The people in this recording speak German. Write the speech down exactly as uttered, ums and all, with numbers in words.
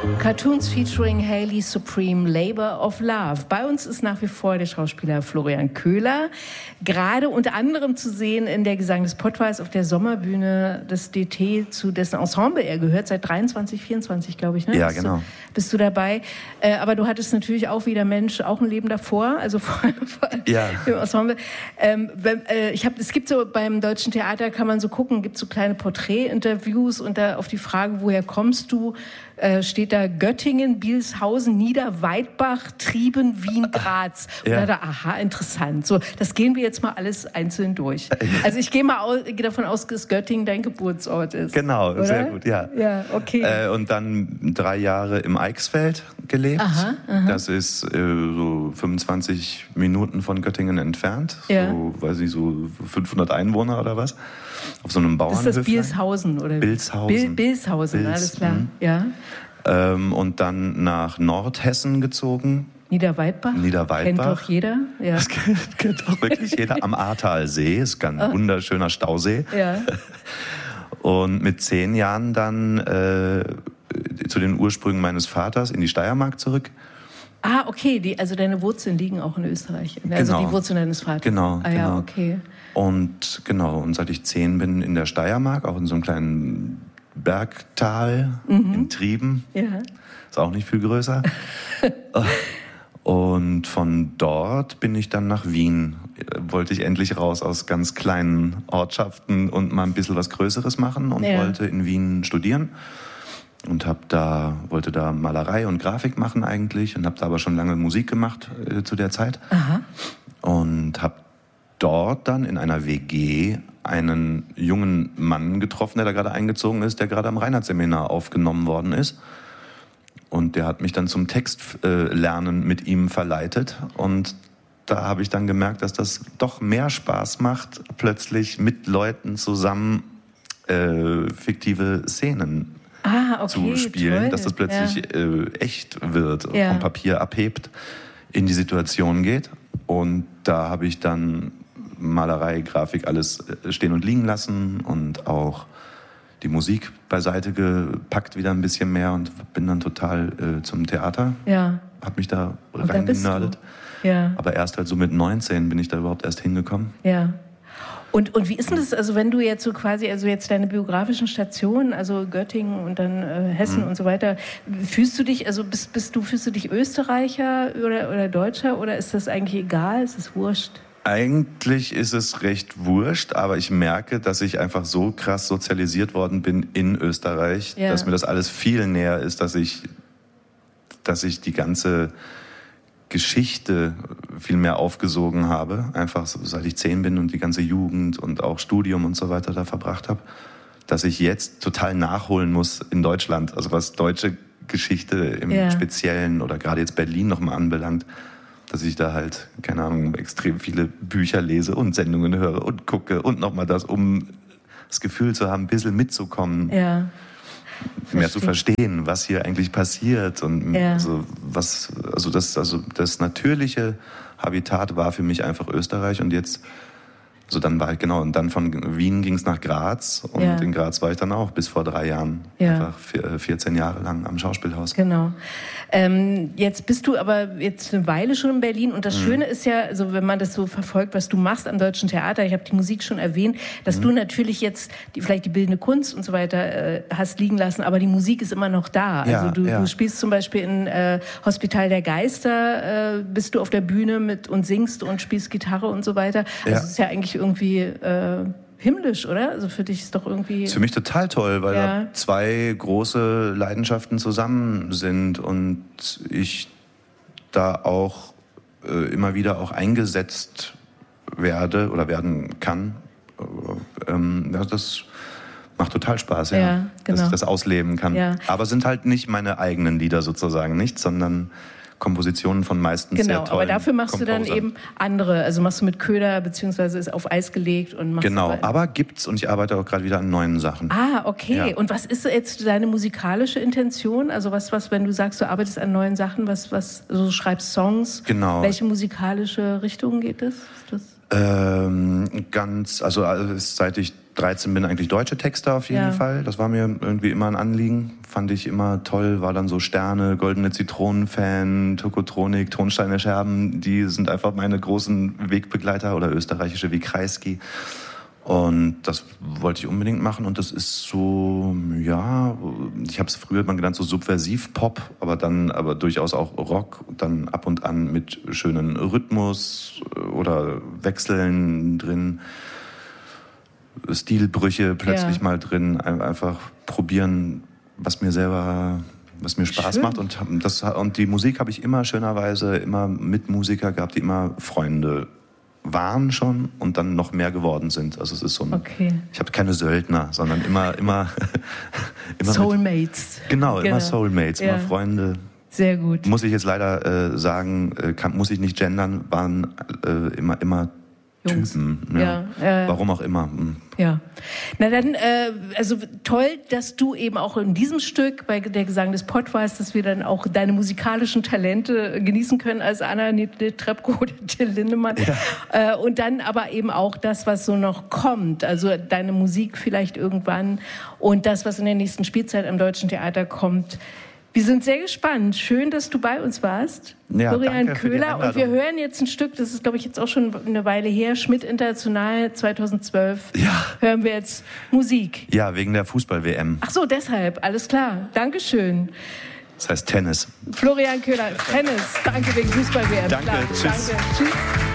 Cartoons featuring Hayley Supreme, Labor of Love. Bei uns ist nach wie vor der Schauspieler Florian Köhler, gerade unter anderem zu sehen in der Gesang des Pottwals auf der Sommerbühne des D T, zu dessen Ensemble er gehört, seit dreiundzwanzig, vierundzwanzig, glaube ich. Ne? Ja, bist genau. Du, bist du dabei. Äh, aber du hattest natürlich auch wie der Mensch auch ein Leben davor, also vor, vor ja. dem Ensemble. Ähm, wenn, äh, ich hab, es gibt so, beim Deutschen Theater kann man so gucken, gibt so kleine Porträtinterviews und da auf die Frage, woher kommst du, äh, steht da Göttingen, Bielshausen, Niederweidbach, Trieben, Wien, Graz. Ja. Und da, aha, interessant. So, das gehen wir jetzt mal alles einzeln durch. Also ich gehe mal aus, gehe davon aus, dass Göttingen dein Geburtsort ist. Genau, oder? Sehr gut, ja. Ja, okay. Äh, und dann drei Jahre im Eichsfeld gelebt. Aha, aha. Das ist äh, so fünfundzwanzig Minuten von Göttingen entfernt. Ja. So, weiß ich, so fünfhundert Einwohner oder was. Auf so einem Bauernhöflein. Ist das Bilshausen oder? Bilshausen. Bil Bilshausen, Bils, alles klar. mh. Ja. Ähm, und dann nach Nordhessen gezogen. Niederweidbach? Niederweidbach. Kennt doch jeder. Ja. Das kennt, kennt doch wirklich jeder. Am Ahrtalsee, ist ein Ah. wunderschöner Stausee. Ja. Und mit zehn Jahren dann äh, zu den Ursprüngen meines Vaters in die Steiermark zurück. Ah, okay, die, also deine Wurzeln liegen auch in Österreich. Also genau. Die Wurzeln deines Vaters. Genau, ah, ja, genau. okay. Und genau, und seit ich zehn bin in der Steiermark, auch in so einem kleinen Bergtal Mhm. in Trieben. Ja. Ist auch nicht viel größer. Und von dort bin ich dann nach Wien. Wollte ich endlich raus aus ganz kleinen Ortschaften und mal ein bisschen was Größeres machen und Ja. wollte in Wien studieren. Und hab da, wollte da Malerei und Grafik machen eigentlich und habe da aber schon lange Musik gemacht äh, zu der Zeit. Aha. Und habe dort dann in einer W G einen jungen Mann getroffen, der da gerade eingezogen ist, der gerade am Reinhardt-Seminar aufgenommen worden ist. Und der hat mich dann zum Textlernen äh, mit ihm verleitet. Und da habe ich dann gemerkt, dass das doch mehr Spaß macht, plötzlich mit Leuten zusammen äh, fiktive Szenen ah, okay, zu spielen, toll. dass das plötzlich Ja. äh, echt wird, Ja. vom Papier abhebt, in die Situation geht. Und da habe ich dann Malerei, Grafik, alles stehen und liegen lassen und auch die Musik beiseite gepackt wieder ein bisschen mehr und bin dann total äh, zum Theater. Ja. Hab mich da Und da bist reingenördet. du. Ja. Aber erst halt so mit neunzehn bin ich da überhaupt erst hingekommen. Ja. Und, und wie ist denn das, also wenn du jetzt so quasi, also jetzt deine biografischen Stationen, also Göttingen und dann äh, Hessen Mhm. und so weiter, fühlst du dich, also bist, bist du, fühlst du dich Österreicher oder, oder Deutscher oder ist das eigentlich egal, ist es wurscht? Eigentlich ist es recht wurscht, aber ich merke, dass ich einfach so krass sozialisiert worden bin in Österreich, Ja. dass mir das alles viel näher ist, dass ich, dass ich die ganze Geschichte viel mehr aufgesogen habe, einfach so, seit ich zehn bin und die ganze Jugend und auch Studium und so weiter da verbracht habe, dass ich jetzt total nachholen muss in Deutschland, also was deutsche Geschichte im Ja. Speziellen oder gerade jetzt Berlin nochmal anbelangt, dass ich da halt, keine Ahnung, extrem viele Bücher lese und Sendungen höre und gucke und nochmal das, um das Gefühl zu haben, ein bisschen mitzukommen, Ja. mehr zu verstehen, was hier eigentlich passiert und Ja. so was, also das, also das natürliche Habitat war für mich einfach Österreich und jetzt, also dann war ich, genau, und dann von Wien ging es nach Graz und Ja. in Graz war ich dann auch bis vor drei Jahren, Ja. einfach vier, vierzehn Jahre lang am Schauspielhaus. Genau. Ähm, jetzt bist du aber jetzt eine Weile schon in Berlin und das Mhm. Schöne ist ja, also wenn man das so verfolgt, was du machst am Deutschen Theater, ich habe die Musik schon erwähnt, dass Mhm. du natürlich jetzt die, vielleicht die bildende Kunst und so weiter äh, hast liegen lassen, aber die Musik ist immer noch da. Ja, also du, ja. du spielst zum Beispiel in äh, Hospital der Geister, äh, bist du auf der Bühne mit und singst und spielst Gitarre und so weiter. Also Ja. es ist ja eigentlich irgendwie äh, himmlisch, oder? Also für dich ist doch irgendwie... Ist für mich total toll, weil Ja. da zwei große Leidenschaften zusammen sind und ich da auch äh, immer wieder auch eingesetzt werde oder werden kann. Äh, ähm, ja, das macht total Spaß, ja, Ja, genau. dass ich das ausleben kann. Ja. Aber sind halt nicht meine eigenen Lieder sozusagen, nicht, sondern Kompositionen von meistens sehr Genau, tollen aber dafür machst du dann Composern. eben andere. Also machst du mit Köder, beziehungsweise ist auf Eis gelegt und machst Genau, aber, aber gibt's und ich arbeite auch gerade wieder an neuen Sachen. Ah, okay. Ja. Und was ist jetzt deine musikalische Intention? Also was, was, wenn du sagst, du arbeitest an neuen Sachen, was, was, also du schreibst Songs. Genau. Welche musikalische Richtung geht es? Ist das? Ähm, ganz, also, also seit ich dreizehn bin, eigentlich deutsche Texte auf jeden ja. Fall. Das war mir irgendwie immer ein Anliegen. Fand ich immer toll. War dann so Sterne, Goldene Zitronen-Fan, Tokotronik, Tonsteine Scherben. Die sind einfach meine großen Wegbegleiter oder österreichische wie Kreisky. Und das wollte ich unbedingt machen. Und das ist so, ja, ich habe es früher mal genannt, so Subversiv-Pop, aber dann aber durchaus auch Rock. Und dann ab und an mit schönen Rhythmus oder Wechseln drin. Stilbrüche plötzlich ja. mal drin. Einfach probieren, was mir selber, was mir Spaß Schön. macht. Und, das, und die Musik habe ich immer schönerweise immer mit Musiker gehabt, die immer Freunde waren schon und dann noch mehr geworden sind. Also es ist so ein, okay. ich habe keine Söldner, sondern immer, immer, immer Soulmates. Mit, genau, genau, immer Soulmates, ja. immer Freunde. Sehr gut. Muss ich jetzt leider äh, sagen, äh, kann, muss ich nicht gendern, waren äh, immer, immer Jungs. Typen. Ja. Ja, äh, Warum auch immer. Hm. Ja. Na dann, äh, also toll, dass du eben auch in diesem Stück bei der Gesang des Pottwals, dass wir dann auch deine musikalischen Talente genießen können als Anna Netrebko oder Till Lindemann. Ja. Äh, und dann aber eben auch das, was so noch kommt. Also deine Musik vielleicht irgendwann und das, was in der nächsten Spielzeit am Deutschen Theater kommt. Wir sind sehr gespannt. Schön, dass du bei uns warst. Ja, Florian Köhler. Und wir hören jetzt ein Stück, das ist, glaube ich, jetzt auch schon eine Weile her, Schmidt International zweitausendzwölf. Ja. Hören wir jetzt Musik. Ja, wegen der Fußball-W M. Ach so, deshalb. Alles klar. Dankeschön. Das heißt Tennis. Florian Köhler, Tennis. Danke wegen Fußball-W M. Danke, klar. tschüss. Danke, tschüss.